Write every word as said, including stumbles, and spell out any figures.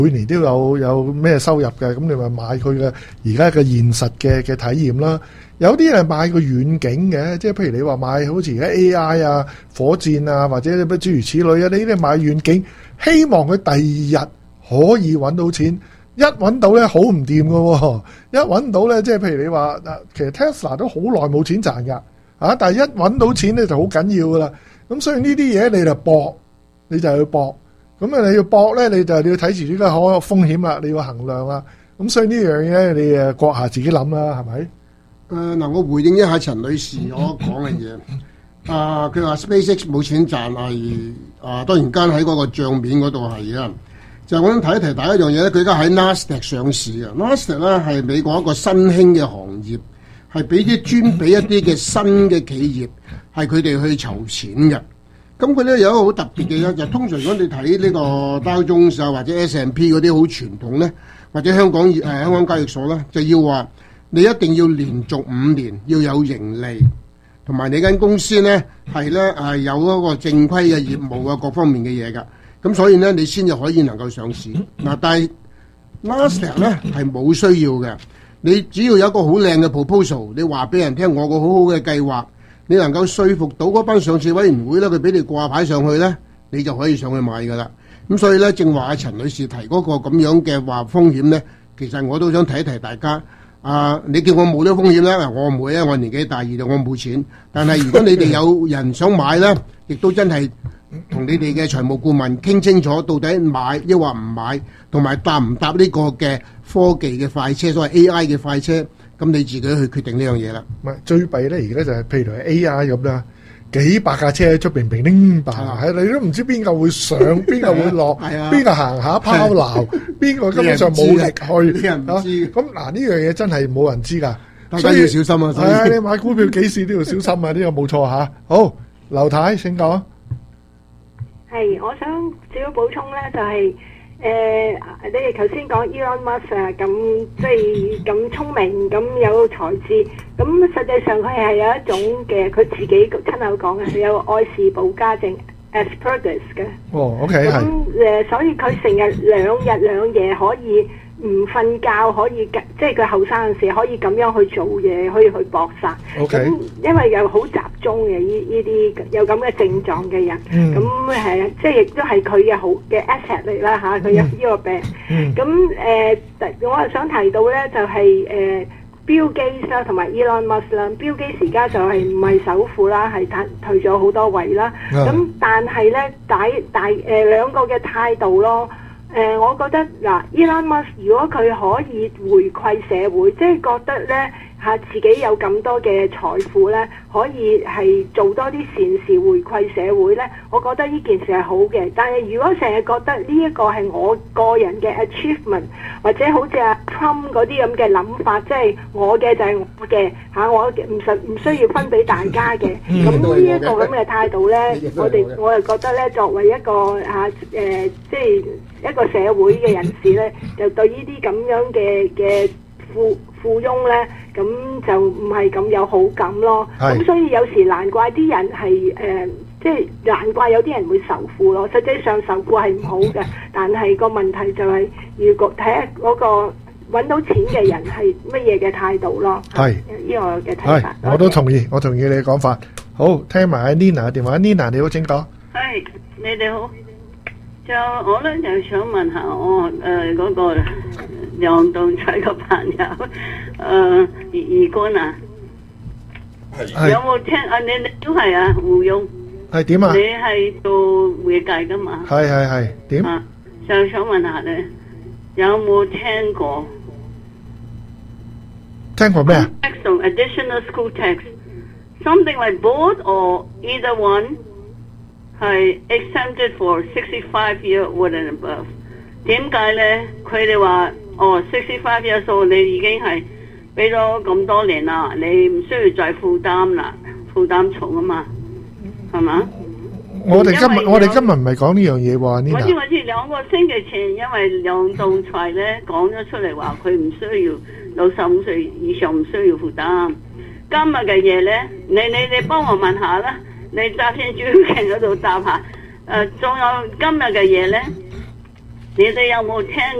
每年都有有咩收入嘅，咁你咪買佢嘅而家嘅現實嘅嘅體驗啦。有啲係買個遠景嘅，即係譬如你話買好似而家 A I 啊、火箭啊，或者乜諸如此類啊，你呢啲買遠景，希望佢第二日可以揾到錢。一揾到咧好唔掂㗎喎，一揾到咧即係譬如你話嗱，其實 Tesla 都好耐冇錢賺㗎，啊！但係一揾到錢咧就好緊要㗎啦。咁所以呢啲嘢你就搏，你就要搏。咁啊你要搏咧，你就你要睇住呢個可風險啦，你要衡量啦。咁所以呢樣嘢你誒閣下自己諗啦，係咪？ 誒嗱，我回應一下陳女士我講嘅嘢。啊，佢話 SpaceX 冇錢賺係啊，當然間喺嗰個帳面嗰度係啊。就我想提一提大家一樣嘢咧，佢而家喺 Nasdaq 上市嘅 Nasdaq 咧係美國一個新興嘅行業，係俾啲專俾一啲嘅新嘅企業係佢哋去籌錢嘅。咁佢咧有一個好特別嘅嘢，就通常如果你睇呢個 Dow Jones 啊或者 S and P 嗰啲好傳統咧，或者香港誒、呃、香港交易所咧，就要話你一定要連續五年要有盈利，同埋你間公司咧係咧係有嗰個正規嘅業務啊各方面嘅嘢㗎。咁所以咧，你先至可以能夠上市嗱。但係 Nasdaq 咧係冇需要嘅，你只要有一個好靚嘅 proposal， 你話俾人聽我個好好嘅計劃，你能夠說服到嗰班上市委員會咧，佢俾你掛牌上去咧，你就可以上去買噶啦。咁所以咧，正話阿陳女士提嗰個咁樣嘅話風險咧，其實我都想提一提大家。啊，你叫我冇呢個風險咧，我唔會啊，我年紀大，而我冇錢。但係如果你哋有人想買咧，亦都真係同你哋嘅財務顧問傾清楚，到底買抑或唔買，同埋搭唔搭呢個嘅科技嘅快車，所謂 A I 嘅快車，咁你自己去決定呢樣嘢啦。 唔係最弊咧，而家就係譬如係 A I 咁啦，幾百架車喺出邊平拎白，係你都唔知邊個會上，邊個會落，邊個行下拋錨，邊個根本上冇力去。 人唔知。 咁嗱呢樣嘢真係冇人知㗎， 大家要小心啊！ 係啊，你買股票幾時都要小心啊！呢個冇錯嚇。好，劉太請講。 係，我想少少補充咧，就係、是、誒、呃，你哋頭先講 Elon Musk 啊，咁即係咁聰明，咁有才智，咁實際上佢係有一種嘅，佢自己親口講嘅，係有愛是保家症 Asperger's 嘅。 哦 ，OK 係。 係。 咁誒，所以佢成日兩日兩夜可以唔瞓覺，可以即係佢後生嗰時可以咁樣去做嘢，可以去搏殺。 OK。 咁因為又好集中嘅呢呢啲有咁嘅症狀嘅人，咁係、嗯、即係亦都係佢嘅好嘅 asset 嚟啦嚇，佢有呢個病。咁誒、嗯呃，我係想提到咧，就係、是、誒、呃、Bill Gates 啦，同埋 Elon Musk 啦。Bill Gates 而家就係唔係首富啦，係退退咗好多位啦。咁、嗯、但係咧，大大誒、呃、兩個嘅態度咯。誒、呃，我覺得嗱、呃、Elon Musk 如果佢可以回饋社會，即係覺得咧嚇自己有咁多嘅財富咧，可以係做多啲善事回饋社會咧，我覺得呢件事係好嘅。但係如果成日覺得呢一個係我個人嘅 achievement， 或者好似阿 Trump 嗰啲咁嘅諗法，即係我嘅就係我嘅嚇，我唔實唔需要分俾大家嘅。咁呢一個咁嘅態度咧，我哋我係覺得咧，作為一個嚇誒、呃，即係一個社會嘅人士咧，就對呢啲咁樣嘅嘅富富翁咧，咁就唔係咁有好感咯。咁所以有時難怪啲人係誒、呃，即係難怪有啲人會仇富咯。實際上仇富係唔好嘅，但係個問題就係、是，如果睇下嗰個揾到錢嘅人係乜嘢嘅態度咯。係呢個嘅睇法。 我都同意，我同意你嘅講法。好，聽埋阿 Nina 嘅電話。Nina 你好，請講。 係，你哋好。就我咧就想問下我誒嗰、呃那個梁棟彩個朋友誒義官啊，有冇聽啊？你你都係啊胡勇係點啊？ 你係做會計噶嘛？ 係係係點啊？就想問下你有冇聽過？ 聽過咩啊 ？Tax on additional school tax, something like both or either one. 係 exempted for sixty-five year old and above。點解咧？佢哋話哦 ，sixty-five years old 你已經係俾咗咁多年啦，你唔需要再負擔啦，負擔重啊嘛，係嘛？ 我哋今日我哋今日唔係講呢樣嘢喎。我知我知，兩個星期前因為梁棟才咧講咗出嚟話，佢唔需要六十五歲以上唔需要負擔。今日嘅嘢咧，你你你幫我問下啦。你揸先主要鏡嗰度答下，誒、呃，仲有今日嘅嘢咧， 你哋有冇聽